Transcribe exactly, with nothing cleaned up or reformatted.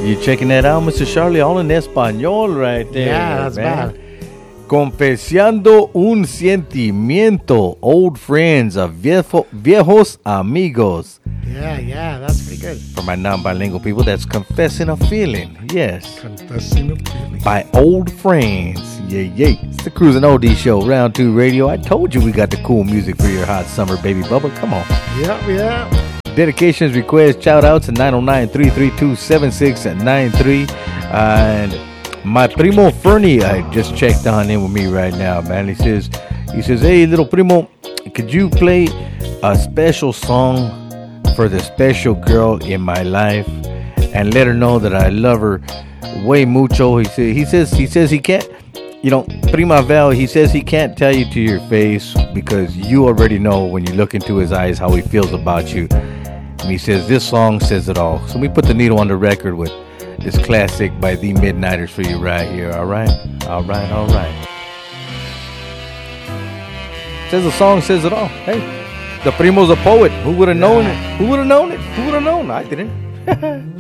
You checking that out, Mister Charlie? All in español right there. Yeah, that's man. bad. Confesando un sentimiento. Old friends of viejo, viejos amigos. Yeah, yeah, that's pretty good. For my non-bilingual people, that's confessing a feeling. Yes. Confessing a feeling. By old friends. Yeah, yeah. It's the Cruising O D Show, Round two Radio. I told you we got the cool music for your hot summer, baby Bubba. Come on. Yeah, yeah. Dedications, requests, shout outs at nine oh nine, three three two, seven six nine three. Uh, and my primo Fernie, I just checked on in with me right now, man. He says, he says, hey, little primo, could you play a special song for the special girl in my life and let her know that I love her way mucho? He says, he says, he says he can't, you know, Prima Val, he says he can't tell you to your face because you already know when you look into his eyes how he feels about you. And he says, this song says it all. So we put the needle on the record with this classic by The Midnighters for you right here. All right? All right, all right. Says the song says it all. Hey, the Primo's a poet. Who would have known it? Who would have known it? Who would have known? I didn't.